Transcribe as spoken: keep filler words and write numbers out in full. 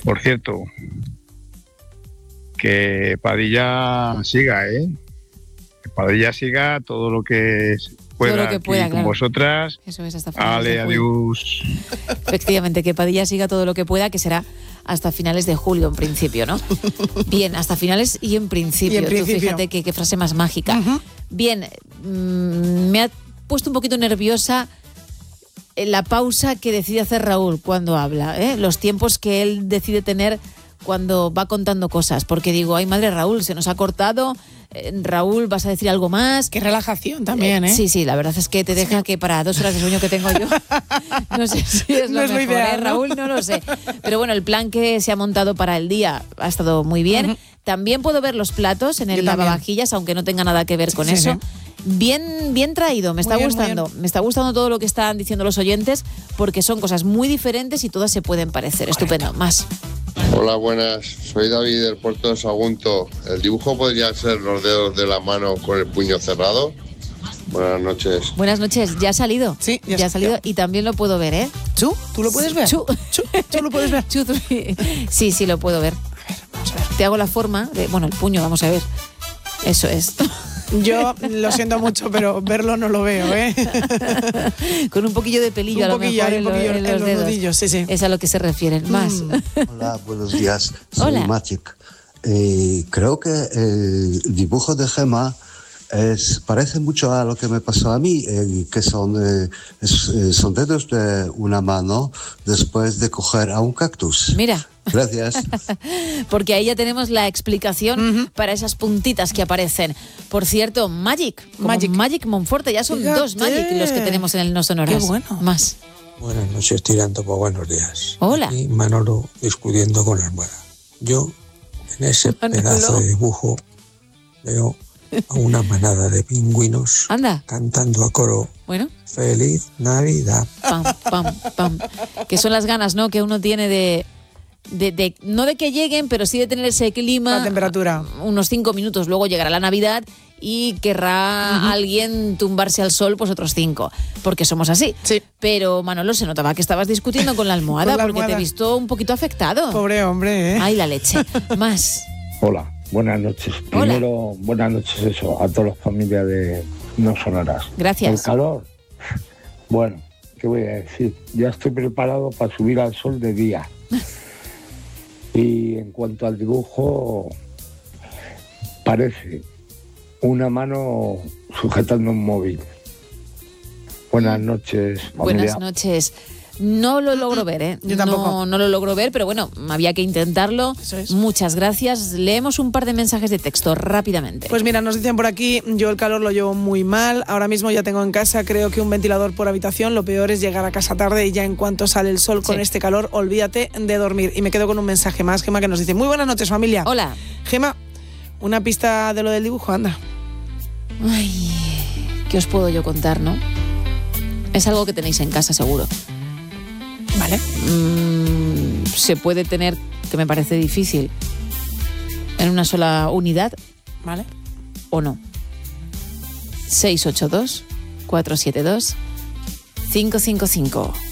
Por cierto, que Padilla siga, ¿eh? Que Padilla siga todo lo que pueda, todo lo que pueda, aquí claro. con vosotras. Eso es, hasta finales Ale, de julio. adiós. Efectivamente, que Padilla siga todo lo que pueda, que será hasta finales de julio en principio, ¿no? Bien, hasta finales y en principio. Y en principio. Tú fíjate qué frase más mágica. Uh-huh. Bien, mmm, me ha puesto un poquito nerviosa la pausa que decide hacer Raúl cuando habla, ¿eh? Los tiempos que él decide tener cuando va contando cosas, porque digo, ay madre Raúl, se nos ha cortado, eh, Raúl, ¿vas a decir algo más? Qué relajación también, ¿eh? Sí, sí, la verdad es que te deja sí. que para dos horas de sueño que tengo yo, no sé si es lo no es mejor, lo ideal, ¿eh, Raúl? No lo sé. Pero bueno, el plan que se ha montado para el día ha estado muy bien. Uh-huh. También puedo ver los platos en el lavavajillas, aunque no tenga nada que ver con sí, eso. Sí. Bien, bien traído, me está bien, gustando. Me está gustando todo lo que están diciendo los oyentes, porque son cosas muy diferentes y todas se pueden parecer. Correcto. Estupendo. Más. Hola, buenas. Soy David del puerto de Sagunto. ¿El dibujo podría ser los dedos de la mano con el puño cerrado? Buenas noches. Buenas noches. ¿Ya ha salido? Sí, ya, ya ha salido. Ya. Y también lo puedo ver, ¿eh? ¿Tú? ¿Tú lo puedes ver? ¿Tú? ¿Tú lo puedes ver? ¿Tú? Sí, sí, lo puedo ver. A ver, vamos a ver. Te hago la forma de... Bueno, el puño, vamos a ver. Eso es. Yo lo siento mucho, pero verlo no lo veo, ¿eh? Con un poquillo de pelillo un a lo poquillo, mejor un poquillo en, en, los, en los dedos. nudillos, sí, sí. Es a lo que se refieren. Más. Mm. Hola, buenos días. Soy Hola. Magic. Eh, creo que el dibujo de Gemma es, parece mucho a lo que me pasó a mí, eh, que son, eh, es, eh, son dedos de una mano después de coger a un cactus. Mira. Gracias. Porque ahí ya tenemos la explicación uh-huh. para esas puntitas que aparecen. Por cierto, Magic, Magic, Magic Monforte, ya son Fíjate. dos Magic los que tenemos en el No Sonoras. Qué bueno. Más. Buenas noches, tirando por buenos días. Hola. Aquí Manolo discutiendo con la almohada. Yo, en ese Manolo. pedazo de dibujo, veo a una manada de pingüinos Anda. cantando a coro. Bueno. Feliz Navidad. Pam, pam, pam. Que son las ganas, ¿no?, que uno tiene de... De, de, no de que lleguen, pero sí de tener ese clima. La temperatura. Unos cinco minutos, luego llegará la Navidad y querrá uh-huh. alguien tumbarse al sol, pues otros cinco, porque somos así. Sí. Pero Manolo, se notaba que estabas discutiendo con la almohada, con la porque almohada. te he visto un poquito afectado. Pobre hombre, ¿eh? Ay, la leche. Más. Hola, buenas noches. Hola. Primero, buenas noches eso, a toda la familia de No Sonoras. Gracias. El calor, bueno, ¿qué voy a decir? Ya estoy preparado para subir al sol de día. Y en cuanto al dibujo, parece una mano sujetando un móvil. Buenas noches, familia. Buenas noches. No lo logro ver, ¿eh? Yo tampoco. No, no lo logro ver, pero bueno, había que intentarlo. Eso es. Muchas gracias. Leemos un par de mensajes de texto rápidamente. Pues mira, nos dicen por aquí, yo el calor lo llevo muy mal. Ahora mismo ya tengo en casa, creo que un ventilador por habitación. Lo peor es llegar a casa tarde y ya en cuanto sale el sol con Sí. este calor, olvídate de dormir. Y me quedo con un mensaje más, Gema, que nos dice, muy buenas noches, familia. Hola. Gema, una pista de lo del dibujo, anda. Ay, ¿qué os puedo yo contar, no? Es algo que tenéis en casa, seguro. Vale. Mm, se puede tener, que me parece difícil, en una sola unidad, Vale. ¿o no? seis ocho dos, cuatro siete dos, cinco cinco cinco.